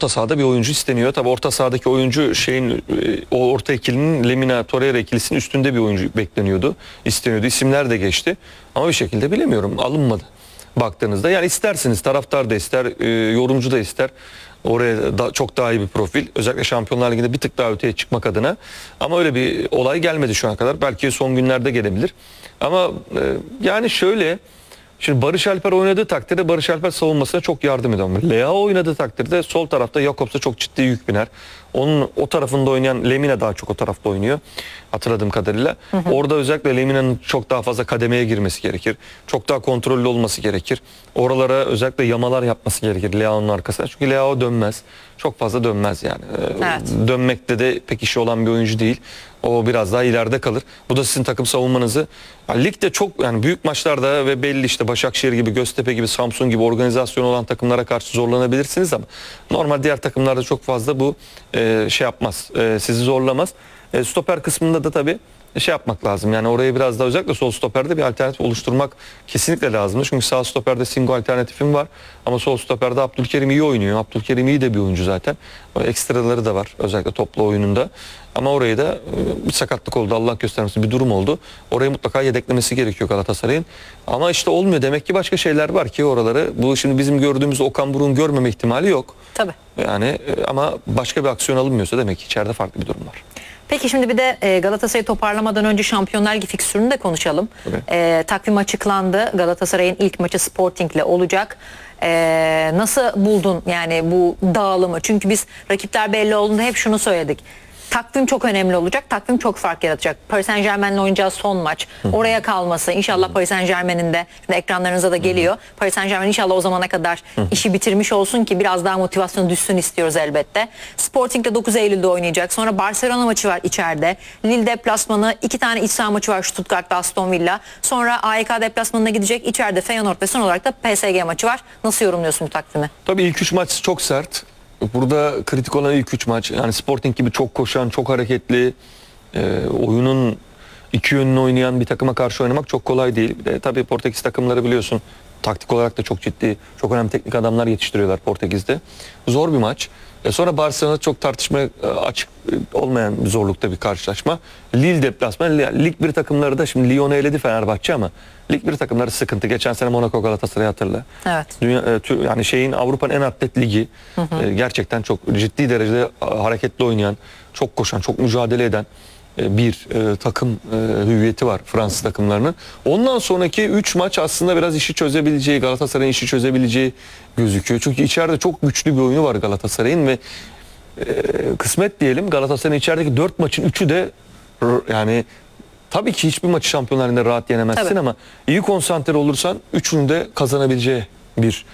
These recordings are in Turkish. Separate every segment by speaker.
Speaker 1: orta sahada bir oyuncu isteniyor. Tabii orta sahadaki oyuncu o orta ikilinin Lemina Torreira ikilisinin üstünde bir oyuncu bekleniyordu. İsteniyordu. İsimler de geçti. Ama bir şekilde bilemiyorum. Alınmadı. Baktığınızda yani istersiniz, taraftar da ister, yorumcu da ister. Oraya çok daha iyi bir profil. Özellikle Şampiyonlar Ligi'nde bir tık daha öteye çıkmak adına. Ama öyle bir olay gelmedi şu ana kadar. Belki son günlerde gelebilir. Ama yani şöyle, şimdi Barış Alper oynadığı takdirde Barış Alper savunmasına çok yardım ediyor. Leao oynadığı takdirde sol tarafta Jakobs'a çok ciddi yük biner. Onun o tarafında oynayan Lemina daha çok o tarafta oynuyor. Hatırladığım kadarıyla. Orada özellikle Lemina'nın çok daha fazla kademeye girmesi gerekir. Çok daha kontrollü olması gerekir. Oralara özellikle yamalar yapması gerekir Leao'nun arkasına. Çünkü Leao dönmez. Çok fazla dönmez yani.
Speaker 2: Evet.
Speaker 1: Dönmekte de pek işi olan bir oyuncu değil. O biraz daha ileride kalır. Bu da sizin takım savunmanızı. Yani ligde çok yani büyük maçlarda ve belli işte Başakşehir gibi, Göztepe gibi, Samsun gibi organizasyonu olan takımlara karşı zorlanabilirsiniz ama normal diğer takımlarda çok fazla bu şey yapmaz. Sizi zorlamaz. Stoper kısmında da tabii şey yapmak lazım. Yani oraya biraz daha özellikle sol stoperde bir alternatif oluşturmak kesinlikle lazım. Çünkü sağ stoperde Singo alternatifim var. Ama sol stoperde Abdülkerim iyi oynuyor. Abdülkerim iyi de bir oyuncu zaten. Ekstraları da var özellikle toplu oyununda. Ama orayı da bir sakatlık oldu, Allah göstermesin, bir durum oldu. Orayı mutlaka yedeklemesi gerekiyor Galatasaray'ın. Ama işte olmuyor. Demek ki başka şeyler var ki oraları. Bu şimdi bizim gördüğümüz Okan Buruk'un görmeme ihtimali yok.
Speaker 2: Tabii.
Speaker 1: Yani ama başka bir aksiyon alınmıyorsa demek ki içeride farklı bir durum var.
Speaker 2: Peki şimdi bir de Galatasaray'ı toparlamadan önce Şampiyonlar Ligi fikstürünü de konuşalım. Takvim açıklandı. Galatasaray'ın ilk maçı Sporting'le olacak. Nasıl buldun yani bu dağılımı? Çünkü biz rakipler belli olduğunda hep şunu söyledik. Takvim çok önemli olacak. Takvim çok fark yaratacak. Paris Saint-Germain'le oynayacağı son maç. Oraya kalması. İnşallah Paris Saint-Germain'in de şimdi ekranlarınıza da geliyor. Paris Saint-Germain inşallah o zamana kadar işi bitirmiş olsun ki biraz daha motivasyon düşsün istiyoruz elbette. Sporting'de 9 Eylül'de oynayacak. Sonra Barcelona maçı var içeride. Lille deplasmanı, 2 tane iç saha maçı var Stuttgart'ta Aston Villa. Sonra AEK deplasmanına gidecek. İçeride Feyenoord ve son olarak da PSG maçı var. Nasıl yorumluyorsun bu takvimi?
Speaker 1: Tabii ilk 3 maç çok sert. Burada kritik olan ilk 3 maç. Yani Sporting gibi çok koşan, çok hareketli, oyunun iki yönünü oynayan bir takıma karşı oynamak çok kolay değil. Bir de tabii Portekiz takımları biliyorsun taktik olarak da çok ciddi, çok önemli teknik adamlar yetiştiriyorlar Portekiz'de. Zor bir maç. Sonra Barcelona çok tartışmaya açık olmayan bir zorlukta bir karşılaşma. Lille deplasmanı. Lig 1 takımları da şimdi Lyon'u eledi Fenerbahçe ama Lig 1 takımları sıkıntı. Geçen sene Monaco, Galatasaray hatırla.
Speaker 2: Evet.
Speaker 1: Yani Avrupa'nın en atlet ligi. Gerçekten çok ciddi derecede hareketli oynayan, çok koşan, çok mücadele eden bir takım hüviyeti var Fransız takımlarının. Ondan sonraki 3 maç aslında biraz işi çözebileceği, Galatasaray'ın işi çözebileceği gözüküyor. Çünkü içeride çok güçlü bir oyunu var Galatasaray'ın ve kısmet diyelim Galatasaray'ın içerideki 4 maçın 3'ü de yani tabii ki hiçbir maçı Şampiyonlar Ligi'nde rahat yenemezsin tabii. Ama iyi konsantre olursan 3'ünü de kazanabileceği bir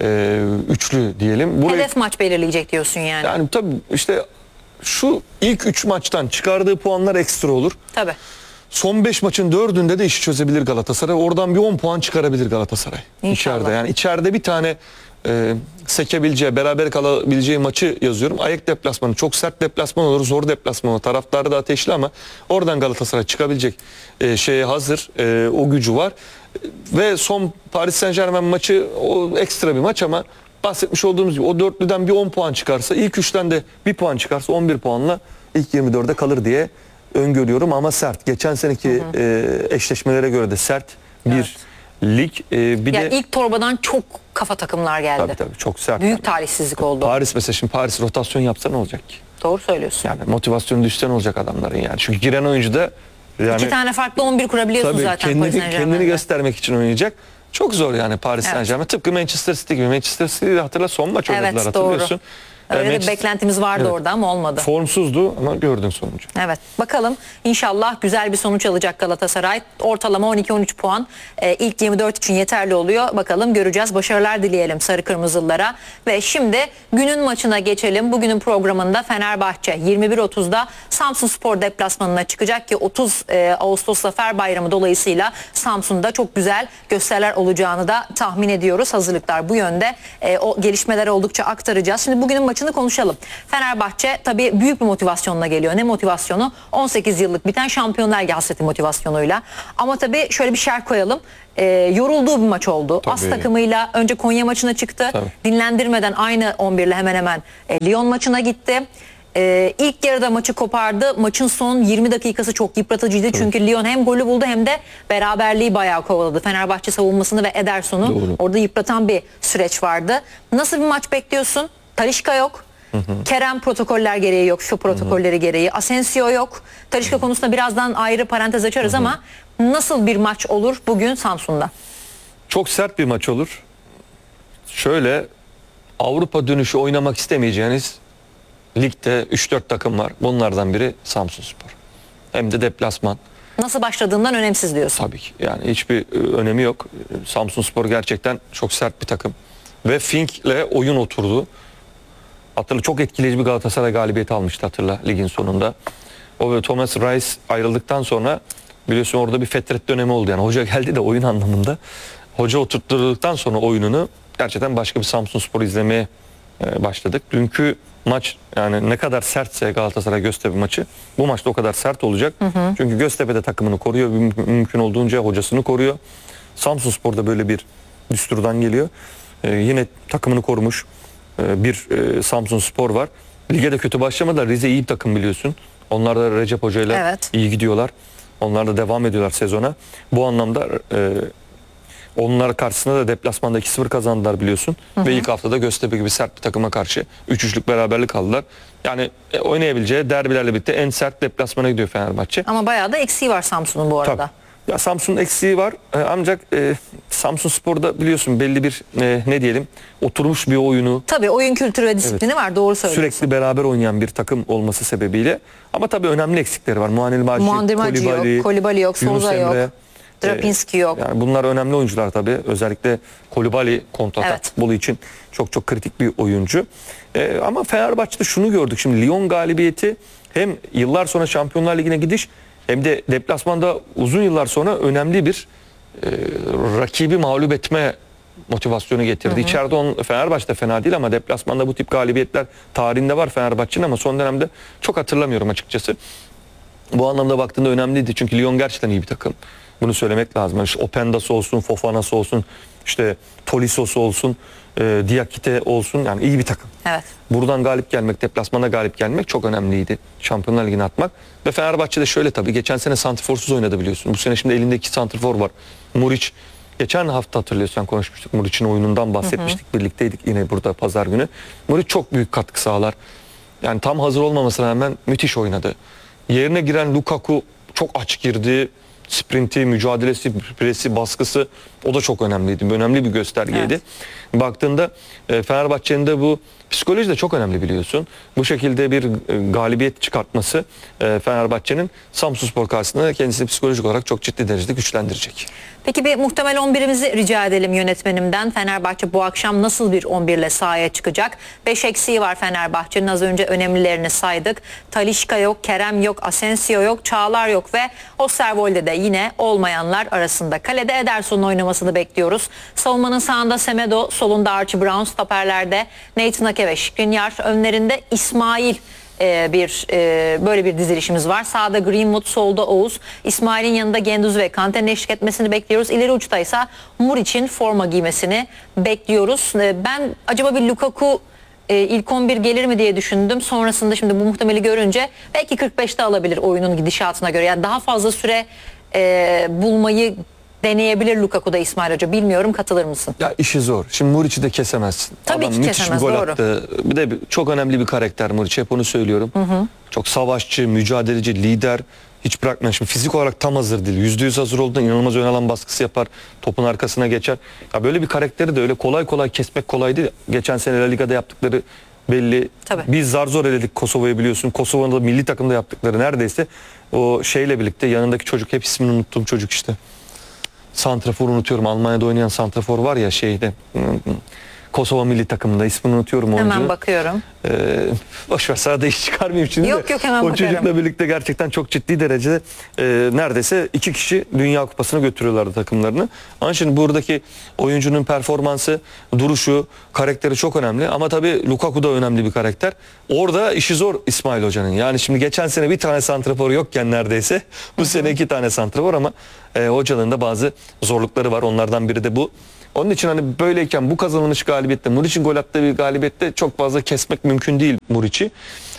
Speaker 1: üçlü diyelim.
Speaker 2: Hedef maç belirleyecek diyorsun yani.
Speaker 1: Yani tabii işte şu ilk 3 maçtan çıkardığı puanlar ekstra olur.
Speaker 2: Tabii.
Speaker 1: Son 5 maçın 4'ünde de işi çözebilir Galatasaray. Oradan bir 10 puan çıkarabilir Galatasaray.
Speaker 2: İnşallah.
Speaker 1: İçeride. Yani içeride bir tane sekebileceği, beraber kalabileceği maçı yazıyorum. Ayak deplasmanı çok sert deplasman olur, zor deplasman olur. Taraftarı da ateşli ama oradan Galatasaray çıkabilecek şeye hazır. O gücü var. Ve son Paris Saint-Germain maçı o ekstra bir maç ama bahsetmiş olduğumuz gibi o dörtlüden bir 10 puan çıkarsa, ilk 3'ten de bir puan çıkarsa 11 puanla ilk 24'e kalır diye öngörüyorum ama sert. Geçen seneki eşleşmelere göre de sert bir lig. Bir
Speaker 2: ya
Speaker 1: de
Speaker 2: ilk torbadan çok kafa takımlar geldi.
Speaker 1: tabii çok sert.
Speaker 2: Büyük talihsizlik oldu.
Speaker 1: Paris mesela şimdi Paris rotasyon yapsa ne olacak ki?
Speaker 2: Doğru söylüyorsun.
Speaker 1: Yani motivasyonu düşse ne olacak adamların yani. Çünkü giren oyuncu da yani
Speaker 2: 2 tane farklı 11 kurabiliyorsun
Speaker 1: tabii
Speaker 2: zaten Paris Saint-Germain'de.
Speaker 1: kendini göstermek için oynayacak. Çok zor yani Paris Saint-Germain. Tıpkı Manchester City gibi. Manchester City'de hatırla son maç oynadılar hatırlıyorsun.
Speaker 2: Doğru. Öyle bir beklentimiz vardı orada ama olmadı.
Speaker 1: Formsuzdu ama gördün sonucu.
Speaker 2: Evet. Bakalım inşallah güzel bir sonuç alacak Galatasaray. Ortalama 12-13 puan ilk 24 için yeterli oluyor. Bakalım göreceğiz. Başarılar dileyelim sarı kırmızılılara. Ve şimdi günün maçına geçelim. Bugünün programında Fenerbahçe 21.30'da Samsunspor deplasmanına çıkacak ki 30 Ağustos Zafer Bayramı dolayısıyla Samsun'da çok güzel gösteriler olacağını da tahmin ediyoruz. Hazırlıklar bu yönde. O gelişmeleri oldukça aktaracağız. Şimdi bugünün maçı maçını konuşalım. Fenerbahçe tabii büyük bir motivasyonla geliyor. Ne motivasyonu? 18 yıllık biten Şampiyonlar Ligi hasreti motivasyonuyla. Ama tabii şöyle bir şer koyalım. Yorulduğu bir maç oldu.
Speaker 1: Tabii.
Speaker 2: As takımıyla önce Konya maçına çıktı.
Speaker 1: Tabii.
Speaker 2: Dinlendirmeden aynı 11 ile hemen hemen Lyon maçına gitti. İlk yarıda maçı kopardı. Maçın son 20 dakikası çok yıpratıcıydı. Çünkü Lyon hem golü buldu hem de beraberliği bayağı kovaladı. Fenerbahçe savunmasını ve Ederson'u
Speaker 1: Doğru.
Speaker 2: orada yıpratan bir süreç vardı. Nasıl bir maç bekliyorsun? Talisca yok. Kerem protokoller gereği yok. FIFA protokolleri gereği. Asensio yok. Talisca konusunda birazdan ayrı parantez açarız ama nasıl bir maç olur bugün Samsun'da?
Speaker 1: Çok sert bir maç olur. Şöyle, Avrupa dönüşü oynamak istemeyeceğiniz ligde 3-4 takım var. Bunlardan biri Samsunspor. Hem de deplasman.
Speaker 2: Nasıl başladığından önemsiz diyorsun.
Speaker 1: Tabii ki. Yani hiçbir önemi yok. Samsunspor gerçekten çok sert bir takım. Ve Fink'le oyun oturdu. Hatırla, çok etkileyici bir Galatasaray galibiyeti almıştı, hatırla, ligin sonunda. O ve Thomas Reis ayrıldıktan sonra biliyorsun orada bir fetret dönemi oldu. Yani hoca geldi de oyun anlamında. Hoca oturtturduktan sonra oyununu gerçekten başka bir Samsunspor izlemeye başladık. Dünkü maç, yani ne kadar sertse Galatasaray Göztepe maçı, bu maçta o kadar sert olacak. Çünkü Göztepe de takımını koruyor. Mümkün olduğunca hocasını koruyor. Samsunspor da böyle bir düsturdan geliyor. Yine takımını korumuş bir Samsunspor var. Lige de kötü başlamadılar. Rize iyi bir takım, biliyorsun. Onlar da Recep Hoca ile
Speaker 2: Evet.
Speaker 1: iyi gidiyorlar. Onlar da devam ediyorlar sezona. Bu anlamda onlar karşısında da deplasmanda 2-0 kazandılar, biliyorsun. Ve ilk haftada Göztepe gibi sert bir takıma karşı 3-3'lük beraberlik aldılar. Yani oynayabileceği derbilerle birlikte en sert deplasmana gidiyor Fenerbahçe.
Speaker 2: Ama bayağı da eksiği var Samsun'un bu arada.
Speaker 1: Tabii. Ya Samsun'un eksiği var. Ancak Samsunspor'da biliyorsun belli bir ne diyelim, oturmuş bir oyunu,
Speaker 2: Tabii oyun kültürü ve disiplini var, doğru söylüyorsun.
Speaker 1: sürekli beraber oynayan bir takım olması sebebiyle. Ama tabii önemli eksikleri var. Muanil Maci,
Speaker 2: Muandir Maci yok, Kolibali yok,
Speaker 1: Yunus
Speaker 2: Souza yok,
Speaker 1: Emre,
Speaker 2: Drapinski yok.
Speaker 1: Yani bunlar önemli oyuncular tabii. Özellikle Kolibali kontratak
Speaker 2: Evet.
Speaker 1: futbolu için çok kritik bir oyuncu. Ama Fenerbahçe'de şunu gördük. Şimdi Lyon galibiyeti hem yıllar sonra Şampiyonlar Ligi'ne gidiş, hem de deplasmanda uzun yıllar sonra önemli bir rakibi mağlup etme motivasyonu getirdi. İçeride Fenerbahçe fena değil ama deplasmanda bu tip galibiyetler tarihinde var Fenerbahçe'nin, ama son dönemde çok hatırlamıyorum açıkçası. Bu anlamda baktığında önemliydi. Çünkü Lyon gerçekten iyi bir takım. Bunu söylemek lazım. Yani işte Openda'sı olsun, Fofana'sı olsun, işte Tolisso'su olsun, Diakite olsun, yani iyi bir takım.
Speaker 2: Evet.
Speaker 1: Buradan galip gelmek, deplasmanda galip gelmek çok önemliydi. Şampiyonlar Ligi'ne atmak. Ve Fenerbahçe'de şöyle, tabii geçen sene santriforsuz oynadı, biliyorsun. Bu sene şimdi elinde 2 santrifor var. Muriç, geçen hafta hatırlıyorsan konuşmuştuk. Muriç'in oyunundan bahsetmiştik. Birlikteydik yine burada pazar günü. Muriç çok büyük katkı sağlar. Yani tam hazır olmamasına rağmen müthiş oynadı. Yerine giren Lukaku çok aç girdi. Sprinti, mücadelesi, presi, baskısı, o da çok önemliydi. Önemli bir göstergeydi.
Speaker 2: Evet.
Speaker 1: Baktığında Fenerbahçe'nin de bu psikoloji de çok önemli, biliyorsun. Bu şekilde bir galibiyet çıkartması Fenerbahçe'nin Samsunspor karşısında kendisini psikolojik olarak çok ciddi derecede güçlendirecek.
Speaker 2: Peki bir muhtemel 11'imizi rica edelim yönetmenimden. Fenerbahçe bu akşam nasıl bir 11 ile sahaya çıkacak? 5 eksiği var Fenerbahçe'nin, az önce önemlilerini saydık. Talisca yok, Kerem yok, Asensio yok, Çağlar yok ve Osterwolde de yine olmayanlar arasında. Kalede Ederson'un oynamasını bekliyoruz. Savunmanın sağında Semedo, solunda Archie Brown, stoperlerde Nathan Ake ve Skriniar, önlerinde İsmail. Böyle bir dizilişimiz var. Sağda Greenwood, solda Oğuz. İsmail'in yanında Genduz ve Kante'nin eşlik etmesini bekliyoruz. İleri uçta ise Muriç'in forma giymesini bekliyoruz. Ben acaba bir Lukaku ilk 11 gelir mi diye düşündüm. Sonrasında şimdi bu muhtemeli görünce belki 45'te alabilir oyunun gidişatına göre. Yani daha fazla süre bulmayı deneyebilir Lukaku'da İsmail Hoca. Bilmiyorum, katılır mısın?
Speaker 1: Ya işi zor. Şimdi Muriç'i de kesemezsin.
Speaker 2: Tabii
Speaker 1: Adam
Speaker 2: ki
Speaker 1: müthiş
Speaker 2: kesemez,
Speaker 1: bir gol
Speaker 2: doğru.
Speaker 1: attı. Bir de çok önemli bir karakter Muriç. Hep onu söylüyorum. Çok savaşçı, mücadeleci, lider. Hiç bırakmıyor. Şimdi fizik olarak tam hazır değil. %100 hazır olduğunda inanılmaz ön alan baskısı yapar. Topun arkasına geçer. Ya böyle bir karakteri de öyle kolay kolay kesmek kolay değil. Geçen sene La Liga'da yaptıkları belli.
Speaker 2: Tabii.
Speaker 1: Biz zar zor eledik Kosova'yı, biliyorsun. Kosova'nın da milli takımda yaptıkları neredeyse o şeyle birlikte, yanındaki çocuk, hep ismini unuttuğum çocuk işte. Santrafor unutuyorum. Almanya'da oynayan santrafor var ya şeyde. Kosova milli takımında, ismini unutuyorum oyuncunun.
Speaker 2: Hemen bakıyorum.
Speaker 1: Boşver, sahada iş çıkarmayayım şimdi.
Speaker 2: Yok, yok, hemen
Speaker 1: o
Speaker 2: bakarım.
Speaker 1: çocukla birlikte gerçekten çok ciddi derecede neredeyse 2 kişi Dünya Kupası'na götürüyorlardı takımlarını. Ama şimdi buradaki oyuncunun performansı, duruşu, karakteri çok önemli. Ama tabii Lukaku da önemli bir karakter. Orada işi zor İsmail Hoca'nın. Yani şimdi geçen sene bir tane santrafor yokken neredeyse bu sene 2 tane santrafor, ama hocanın da bazı zorlukları var. Onlardan biri de bu. Onun için hani böyleyken bu kazanılmış galibiyette, Muriç'in gol attığı bir galibiyette çok fazla kesmek mümkün değil Muriç'i.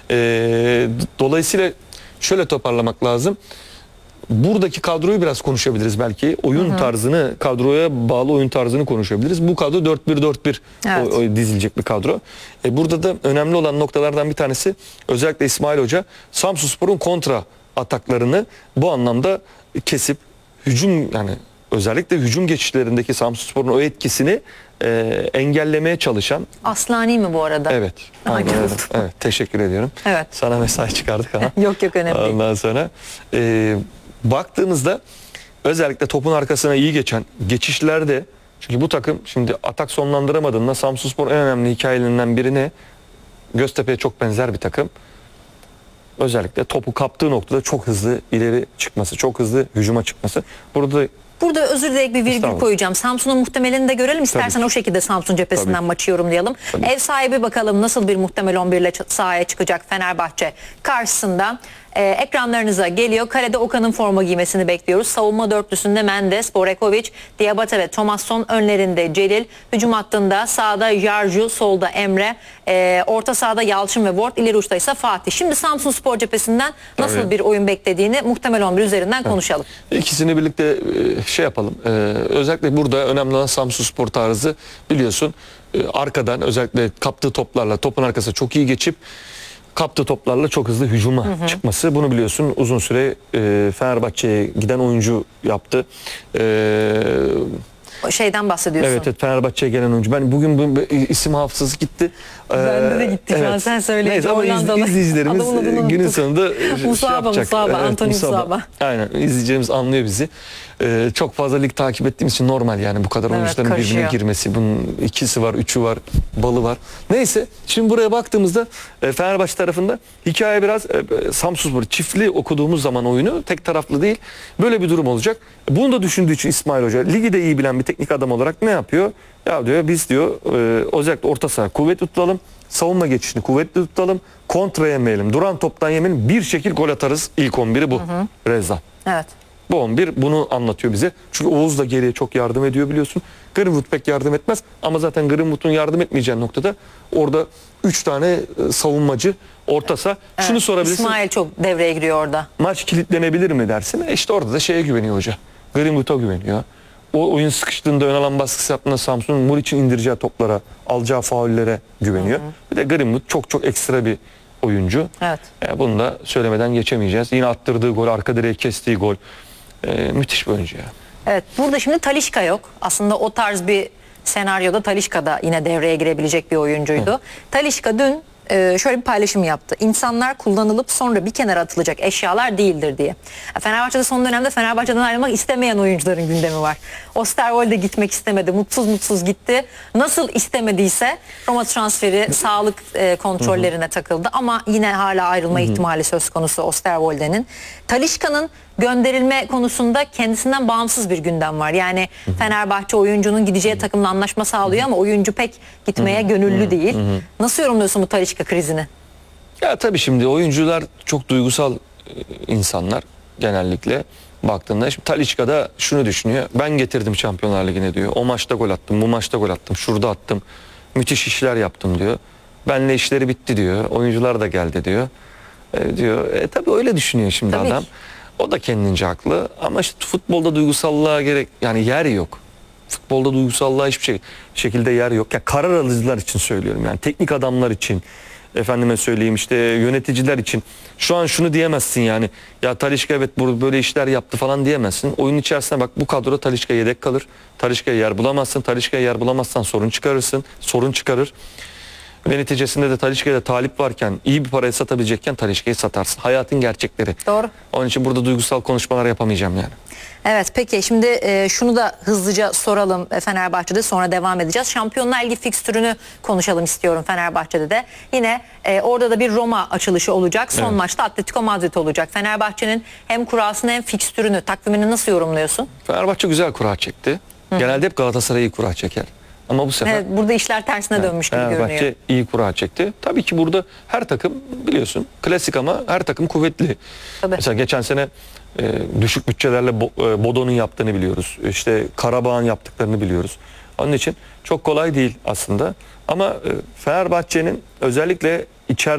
Speaker 1: Dolayısıyla şöyle toparlamak lazım. Buradaki kadroyu biraz konuşabiliriz belki. Oyun tarzını, kadroya bağlı oyun tarzını konuşabiliriz. Bu kadro 4-1-4-1
Speaker 2: Evet.
Speaker 1: dizilecek bir kadro. Burada da önemli olan noktalardan bir tanesi, özellikle İsmail Hoca Samsunspor'un kontra ataklarını bu anlamda kesip hücum, yani özellikle hücum geçişlerindeki Samsunspor'un o etkisini engellemeye çalışan.
Speaker 2: Aslani mi bu arada?
Speaker 1: Evet.
Speaker 2: Aha,
Speaker 1: Aynen öyle.
Speaker 2: gördüm.
Speaker 1: Evet, teşekkür ediyorum.
Speaker 2: Evet.
Speaker 1: Sana mesaj çıkardık ama.
Speaker 2: Yok, yok, önemli değil.
Speaker 1: Ondan sonra baktığımızda özellikle topun arkasına iyi geçen geçişlerde, çünkü bu takım şimdi atak sonlandıramadığında, Samsunspor en önemli hikayelerinden birine, Göztepe'ye çok benzer bir takım. Özellikle topu kaptığı noktada çok hızlı ileri çıkması, çok hızlı hücuma çıkması.
Speaker 2: Burada özür dileyerek bir virgül
Speaker 1: Estağfurullah.
Speaker 2: koyacağım. Samsun'un muhtemelini de görelim. İstersen
Speaker 1: Tabii
Speaker 2: o şekilde Samsun cephesinden
Speaker 1: Tabii.
Speaker 2: maçı yorumlayalım.
Speaker 1: Tabii.
Speaker 2: Ev sahibi bakalım nasıl bir muhtemel 11 ile sahaya çıkacak Fenerbahçe karşısında. Ekranlarınıza geliyor. Kalede Okan'ın forma giymesini bekliyoruz. Savunma dörtlüsünde Mendes, Borekovic, Diabate ve Thomasson, önlerinde Celil. Hücum hattında sağda Jarju, solda Emre, orta sahada Yalçın ve Ward, ileri uçta ise Fatih. Şimdi Samsunspor cephesinden nasıl
Speaker 1: Tabii.
Speaker 2: bir oyun beklediğini muhtemel 11 üzerinden konuşalım.
Speaker 1: İkisini birlikte şey yapalım. Özellikle burada önemli olan Samsunspor tarzı, biliyorsun. Arkadan özellikle kaptığı toplarla topun arkasına çok iyi geçip kaptığı toplarla çok hızlı hücuma çıkması. Bunu biliyorsun, uzun süre Fenerbahçe'ye giden oyuncu yaptı.
Speaker 2: Şeyden bahsediyorsun.
Speaker 1: Evet, Fenerbahçe'ye gelen oyuncu. Ben bugün isim hafızası gitti.
Speaker 2: Bende de gitti şu an, sen söyleyince.
Speaker 1: Neyse, ama
Speaker 2: Hollandalı.
Speaker 1: izleyicilerimiz
Speaker 2: Adamın adını
Speaker 1: günün
Speaker 2: unuttuk.
Speaker 1: sonunda
Speaker 2: Musaba, Musaba, Anthony Musaba.
Speaker 1: Aynen, izleyicilerimiz anlıyor bizi. Çok fazla lig takip ettiğimiz için normal yani bu kadar
Speaker 2: Evet,
Speaker 1: oyuncuların birbirine
Speaker 2: karışıyor.
Speaker 1: girmesi. Bunun 2'si var, 3'ü var, balı var. Neyse, şimdi buraya baktığımızda Fenerbahçe tarafında hikaye biraz Samsunspor çiftli okuduğumuz zaman oyunu tek taraflı değil. Böyle bir durum olacak. Bunu da düşündüğü için İsmail Hoca, ligi de iyi bilen bir teknik adam olarak ne yapıyor? Ya diyor, biz diyor özellikle orta saha kuvvetli tutalım. Savunma geçişini kuvvetli tutalım. Kontra yemeyelim. Duran toptan yemeyelim. Bir şekil gol atarız. İlk 11'i bu. Reza.
Speaker 2: Evet.
Speaker 1: Bu 11 bunu anlatıyor bize. Çünkü Oğuz da geriye çok yardım ediyor, biliyorsun. Greenwood pek yardım etmez. Ama zaten Greenwood'un yardım etmeyeceği noktada orada 3 tane savunmacı orta saha.
Speaker 2: Evet.
Speaker 1: Şunu sorabilirsin.
Speaker 2: İsmail çok devreye giriyor orada.
Speaker 1: Maç kilitlenebilir mi dersin? İşte orada da şeye güveniyor hoca. Greenwood'a güveniyor. O oyun sıkıştığında, ön alan baskısı yaptığında Samsun'un Muriç'in indireceği toplara, alacağı faullere güveniyor. Bir de Greenwood çok çok ekstra bir oyuncu.
Speaker 2: Evet.
Speaker 1: Bunu da söylemeden geçemeyeceğiz. Yine attırdığı gol, arka direğe kestiği gol. Müthiş bir oyuncu ya.
Speaker 2: Evet. Burada şimdi Talisca yok. Aslında o tarz bir senaryoda Talisca da yine devreye girebilecek bir oyuncuydu. Talisca dün şöyle bir paylaşım yaptı. İnsanlar kullanılıp sonra bir kenara atılacak eşyalar değildir diye. Fenerbahçe'de son dönemde Fenerbahçe'den ayrılmak istemeyen oyuncuların gündemi var. Osterwolde gitmek istemedi. Mutsuz gitti. Nasıl istemediyse Roma transferi sağlık kontrollerine takıldı. Ama yine hala ayrılma ihtimali söz konusu Osterwolde'nin. Talisca'nın gönderilme konusunda kendisinden bağımsız bir gündem var. Yani Fenerbahçe oyuncunun gideceği takımla anlaşma sağlıyor ama oyuncu pek gitmeye gönüllü değil. Nasıl yorumluyorsun bu Talisca krizini?
Speaker 1: Ya tabii şimdi oyuncular çok duygusal insanlar genellikle baktığında. Şimdi Talisca da şunu düşünüyor. Ben getirdim Şampiyonlar Ligi'ne diyor. O maçta gol attım, bu maçta gol attım, şurada attım. Müthiş işler yaptım diyor. Benle işleri bitti diyor. Oyuncular da geldi diyor. Diyor. Tabii öyle düşünüyor şimdi
Speaker 2: Tabii
Speaker 1: adam.
Speaker 2: ki.
Speaker 1: O da kendince haklı. Ama işte futbolda duygusallığa gerek, yani yer yok. Futbolda duygusallığa hiçbir şekilde yer yok. Ya karar alıcılar için söylüyorum. Yani teknik adamlar için, efendime söyleyeyim işte yöneticiler için. Şu an şunu diyemezsin yani. Ya Talisca evet böyle işler yaptı falan diyemezsin. Oyun içerisinde bak, bu kadroda Talisca yedek kalır. Talisca'ya yer bulamazsın. Talisca'ya yer bulamazsan sorun çıkarırsın. Sorun çıkarır. Ve neticesinde de Talisca'ya talip varken, iyi bir paraya satabilecekken Talisca'yı satarsın. Hayatın gerçekleri.
Speaker 2: Doğru.
Speaker 1: Onun için burada duygusal konuşmalar yapamayacağım yani.
Speaker 2: Evet, peki şimdi şunu da hızlıca soralım Fenerbahçe'de, sonra devam edeceğiz. Şampiyonlar Ligi fikstürünü konuşalım istiyorum Fenerbahçe'de de. Yine orada da bir Roma açılışı olacak. Son maçta Atletico Madrid olacak. Fenerbahçe'nin hem kurasını hem fikstürünü, takvimini nasıl yorumluyorsun?
Speaker 1: Fenerbahçe güzel kura çekti. Genelde hep Galatasaray iyi kura çeker. Ama bu sefer
Speaker 2: Evet, burada işler tersine dönmüş gibi
Speaker 1: Fenerbahçe
Speaker 2: görünüyor.
Speaker 1: iyi kura çekti. Tabii ki burada her takım biliyorsun klasik ama her takım kuvvetli.
Speaker 2: Tabii.
Speaker 1: Mesela geçen sene düşük bütçelerle Bodo'nun yaptığını biliyoruz. İşte Karabağ'ın yaptıklarını biliyoruz. Onun için çok kolay değil aslında. Ama Fenerbahçe'nin özellikle içeride